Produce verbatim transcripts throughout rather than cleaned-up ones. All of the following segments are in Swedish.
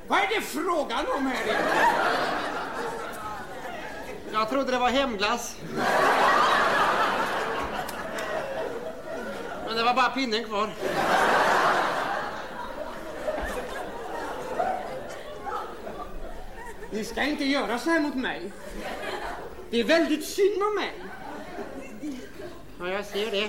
Vad är det frågan om här inne? Jag trodde det var hemglass. Men det var bara pinnen kvar. Ni ska inte göra så här mot mig. Det är väldigt synd om mig. Ja, jag ser det.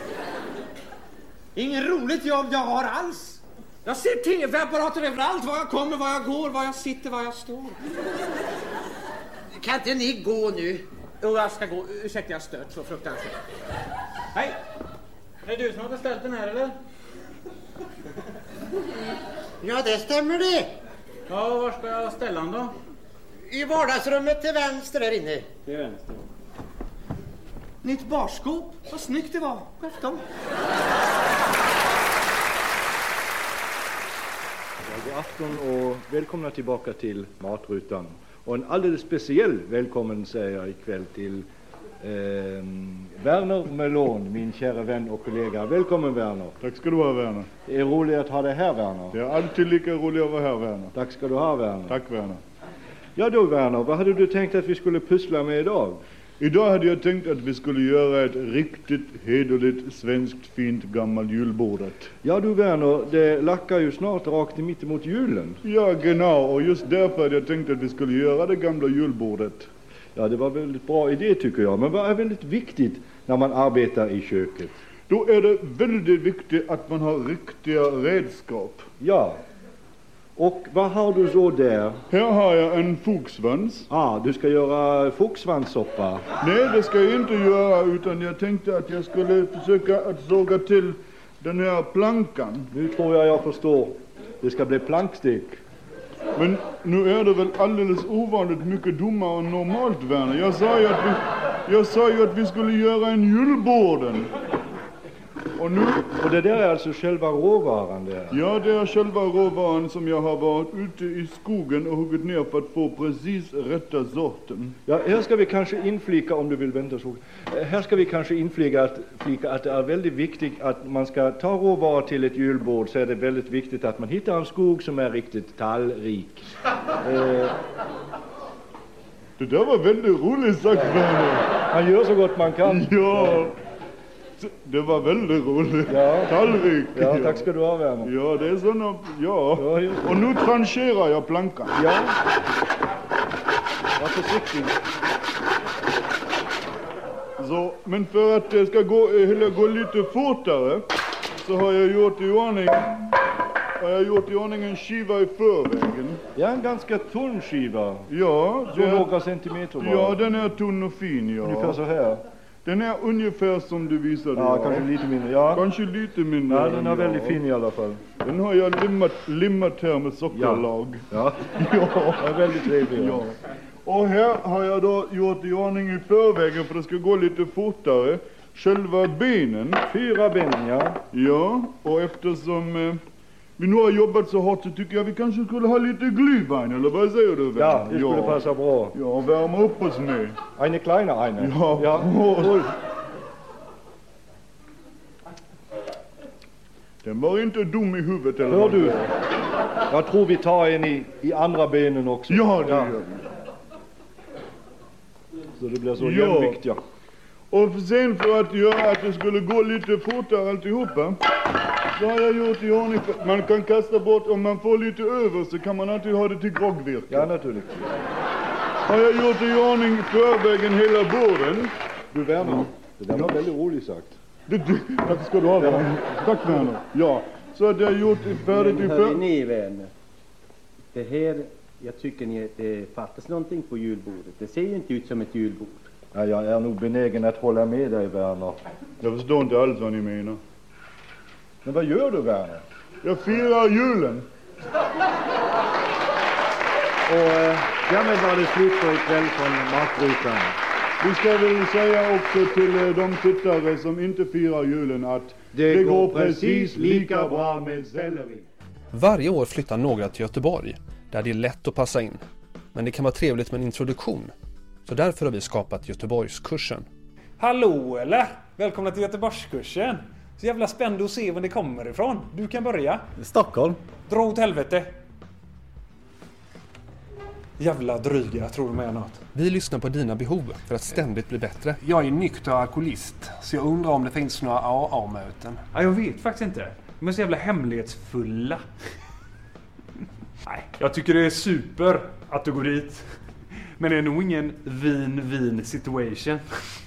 Ingen roligt jobb jag har alls. Jag ser tv-apparater överallt. Var jag kommer, var jag går, var jag sitter, var jag står. Kan inte ni gå nu? Jo, jag ska gå. Ursäkta, jag stört så fruktansvärt. Hej. Är det du som har beställt den här, eller? Ja, det stämmer det. Ja, var ska jag ställa den då? I vardagsrummet till vänster där inne. Till vänster. Nytt barskåp. Vad snyggt det var. God afton. God afton och välkomna tillbaka till Matrutan. Och en alldeles speciell välkommen säger jag ikväll till eh, Werner Melon, min kära vän och kollega. Välkommen Werner. Tack ska du ha Werner. Det är roligt att ha dig här Werner. Det är alltid lika roligt att vara här Werner. Tack ska du ha Werner. Tack Werner. Ja då Werner, vad hade du tänkt att vi skulle pussla med idag? Idag hade jag tänkt att vi skulle göra ett riktigt hederligt svenskt fint gammal julbordet. Ja du Werner, det lackar ju snart rakt i mitten mot julen. Ja genau, och just därför hade jag tänkt att vi skulle göra det gamla julbordet. Ja, det var en väldigt bra idé tycker jag. Men vad är väldigt viktigt när man arbetar i köket? Då är det väldigt viktigt att man har riktiga redskap. Ja. Och vad har du så där? Här har jag en fogsvans. Ah, du ska göra fogsvanssoppa. Nej, det ska jag inte göra, utan jag tänkte att jag skulle försöka att såga till den här plankan. Nu tror jag jag förstår. Det ska bli plankstek. Men nu är det väl alldeles ovanligt mycket dummare än normalt, Werner. Jag sa ju att vi, jag sa ju att vi skulle göra en julborden. Och nu... Och det där är alltså själva råvaran där? Ja, det är själva råvaran som jag har varit ute i skogen och huggit ner för att få precis rätta sorten. Ja, här ska vi kanske inflika, om du vill vänta så. Här ska vi kanske inflika att, flika att det är väldigt viktigt att man ska ta råvara till ett julbord, så är det väldigt viktigt att man hittar en skog som är riktigt tallrik. eh... Det där var väldigt roligt sagt, Werner. Han gör så gott man kan. Ja. Det var väldigt roligt. Ja. Tallrik. Ja, tack ska du ha Werner. Ja, det är såna, ja. Ja, just det. Och nu trancherar jag plankan. Ja. Var försiktig. Så, men för att det ska gå, eller gå lite fortare så har jag gjort i ordning har jag gjort i ordning en skiva i förvägen. Ja, en ganska tunn skiva. Ja, så det, några centimeter bara. Ja, den är tunn och fin, ja. Ungefär så här. Den är ungefär som du visade. Ja, ja. kanske lite mindre. Ja. Kanske lite mindre. Ja, den är väldigt ja. fin i alla fall. Den har jag limmat, limmat här med sockerlag. Ja, ja. ja. Det är väldigt trevligt. Ja. Och här har jag då gjort i ordning i förvägen för det ska gå lite fortare. Själva benen. Fyra ben, ja. Ja, och eftersom eh, vi nu har jobbat så hårt så tycker jag vi kanske skulle ha lite glühwein, eller vad säger du? Ja, det skulle ja. passa bra. Ja, värma upp oss med. Eine kleine, eine. Ja. ja. Den var inte dum i huvudet, eller? Hör du? Jag tror vi tar en i, i andra benen också. Ja, det ja. gör vi. Så det blir så ja. jämvikt, ja. Och sen för att göra att det skulle gå lite fortare alltihopa så har jag gjort i ordning för, man kan kasta bort, om man får lite över så kan man alltid ha det till groggvirke. Ja, naturligtvis. Har jag gjort i ordning förvägen hela borden. Du Werner, mm. det där var ja. väldigt roligt sagt. Det, det, tack ska du ha, Werner. Tack Werner. Ja, så att jag har gjort färdigt i för... ni vänner, det här, jag tycker ni, det fattas någonting på julbordet. Det ser ju inte ut som ett julbord. Ja, jag är nog benägen att hålla med dig, Werner. Jag förstår inte alls vad ni menar. Men vad gör du, Werner? Jag firar julen. Och äh, därmed var det slut för ikväll från Matrutan. Vi ska väl säga också till äh, de tittare som inte firar julen att det, det går precis lika bra med selleri. Varje år flyttar några till Göteborg, där det är lätt att passa in. Men det kan vara trevligt med en introduktion. Så därför har vi skapat Göteborgskursen. Hallå eller? Välkomna till Göteborgskursen. Så jävla spännande att se var det kommer ifrån. Du kan börja. Stockholm. Dra åt helvete. Jävla dryga, tror du med något? Vi lyssnar på dina behov för att ständigt bli bättre. Jag är nykter alkoholist, så jag undrar om det finns några A A-möten. Ja, jag vet faktiskt inte. De är så jävla hemlighetsfulla. Nej, jag tycker det är super att du går dit. Men det är nog ingen vin-vin situation.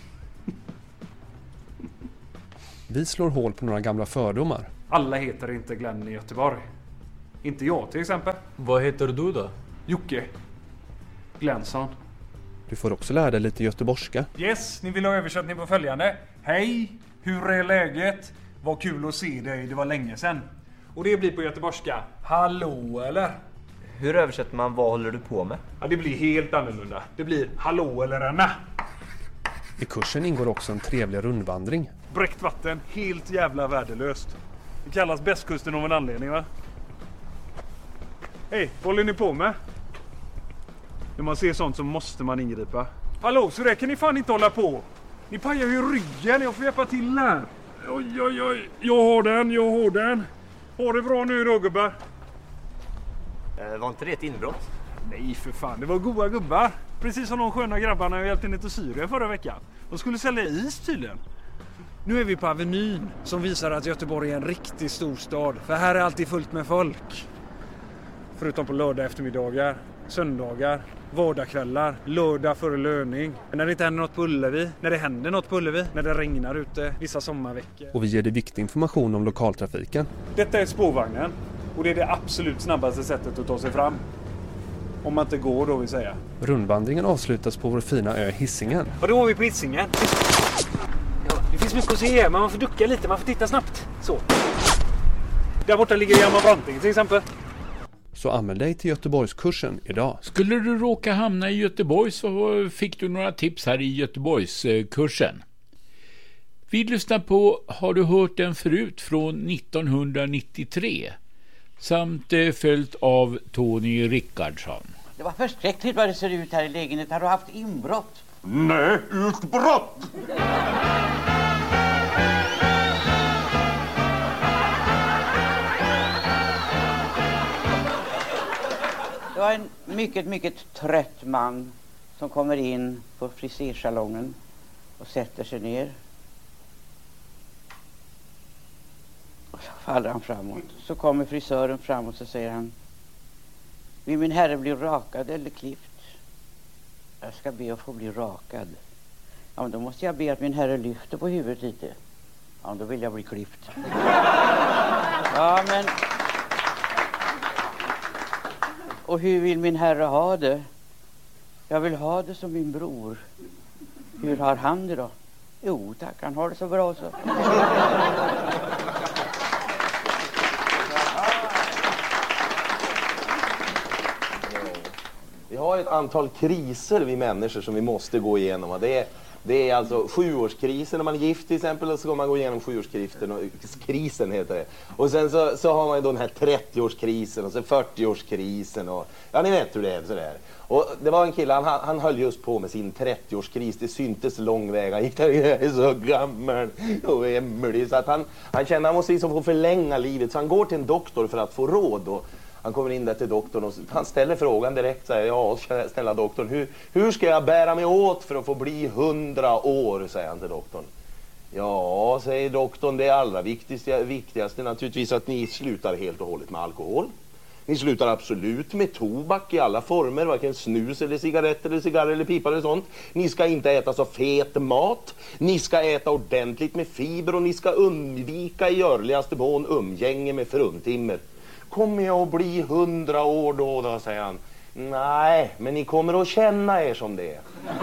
Vi slår hål på några gamla fördomar. Alla heter inte Glenn i Göteborg. Inte jag till exempel. Vad heter du då? Jocke Glensson. Du får också lära dig lite göteborgska. Yes, ni vill ha översättning på följande. Hej, hur är läget? Vad kul att se dig, det var länge sedan. Och det blir på göteborgska. Hallå eller? Hur översätter man vad håller du på med? Ja, det blir helt annorlunda. Det blir hallå eller enna. I kursen ingår också en trevlig rundvandring. Bräckt vatten, helt jävla värdelöst. Det kallas bästkusten av en anledning, va? Hej, vad håller ni på med? När man ser sånt så måste man ingripa. Hallå, så där kan ni fan inte hålla på. Ni pajar ju ryggen, jag får hjälpa till här. Oj, oj, oj, jag har den, jag har den. Ha det bra nu då, gubbar. Eh, var inte det ett inbrott? Nej, för fan, det var goda gubbar. Precis som de sköna grabbarna jag hjälpte ner till Syrien förra veckan. De skulle sälja is tydligen. Nu är vi på Avenyn som visar att Göteborg är en riktigt stor stad. För här är alltid fullt med folk. Förutom på lördag eftermiddagar, söndagar, vardagskvällar, lördag före löning. När det inte händer något på Ullevi, när det händer något på Ullevi, när det regnar ute, vissa sommarveckor. Och vi ger dig viktig information om lokaltrafiken. Detta är spårvagnen och det är det absolut snabbaste sättet att ta sig fram. Om man inte går då vill säga. Rundvandringen avslutas på vår fina ö Hisingen. Och då är vi på Hisingen. Ja, det finns mycket att se här, men man får ducka lite, man får titta snabbt. Så. Där borta ligger Hjalmar Branting till exempel. Så anmäl dig till Göteborgskursen idag. Skulle du råka hamna i Göteborg så fick du några tips här i Göteborgskursen. Vi lyssnar på Har du hört den förut från nittonhundranittiotre samt följt av Tony Rickardsson. Det var förskräckligt vad det ser ut här i lägenheten. Har du haft inbrott? Nej, utbrott! Det var en mycket, mycket trött man som kommer in på frisersalongen och sätter sig ner. Och så faller han framåt. Så kommer frisören fram och så säger han: vill min herre bli rakad eller klippt? Jag ska be att få bli rakad. Ja, men då måste jag be att min herre lyfter på huvudet lite. Ja, då vill jag bli klippt. Ja, men... Och hur vill min herre ha det? Jag vill ha det som min bror. Hur har han det då? Jo tack, han har det så bra så. Vi har ett antal kriser vi människor som vi måste gå igenom. Det är, det är alltså sjuårskrisen när man är gift till exempel, och så går man gå igenom sjuårskrisen och krisen heter det. Och sen så, så har man ju då den här trettioårskrisen och sen fyrtioårskrisen och ja, ni vet hur det är sådär. Och det var en kille, han, han höll just på med sin trettioårskris, det syntes lång väg, han gick där, jag är så gammal och ämlig, så att han, han kände att han måste liksom få förlänga livet, så han går till en doktor för att få råd. Och han kommer in där till doktorn och han ställer frågan direkt så här: ja, snälla doktorn, hur, hur ska jag bära mig åt för att få bli hundra år, säger han till doktorn. Ja, säger doktorn, det allra viktigaste, viktigaste är naturligtvis att ni slutar helt och hållet med alkohol. Ni slutar absolut med tobak i alla former, varken snus eller cigaretter eller cigarrer eller pipa eller sånt. Ni ska inte äta så fet mat. Ni ska äta ordentligt med fiber och ni ska undvika i görligaste mån umgänge med fruntimmer. Kommer jag att bli hundra år då, då, säger han. Nej, men ni kommer att känna er som det.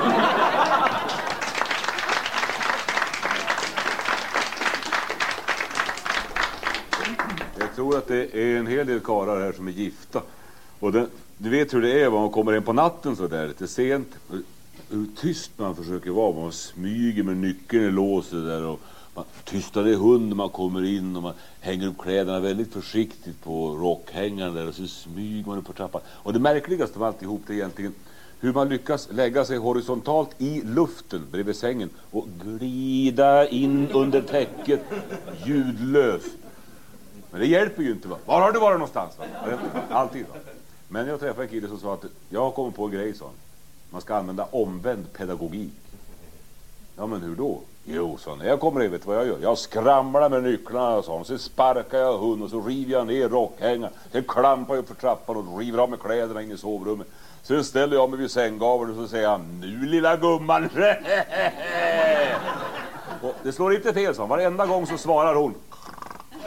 Jag tror att det är en hel del karlar här som är gifta. Och den, du vet hur det är, man kommer in på natten så där lite sent. Hur tyst man försöker vara, man smyger med nyckeln i låset där och man tystar det hund man kommer in och man hänger upp kläderna väldigt försiktigt på rockhängaren där och så smyger man upp på trappan. Och det märkligaste av alltihop är egentligen hur man lyckas lägga sig horisontalt i luften bredvid sängen och glida in under täcket ljudlöst. Men det hjälper ju inte, va? Var har du varit någonstans, va? Alltid, va? Men jag träffade en kille som sa att jag har kommit på en grej, sa han. Man ska använda omvänd pedagogik. Ja, men hur då? Jo, sa han, jag kommer in, vet du vad jag gör? Jag skramlar med nycklarna, sa han. Så sparkar jag hund och så river jag ner rockhängar. Sen klampar jag upp för trappan och river av med kläderna in i sovrummet. Sen ställer jag mig vid sänggaveln och så säger han, nu lilla gumman. Och det slår inte fel, sa han. Varenda gång så svarar hon,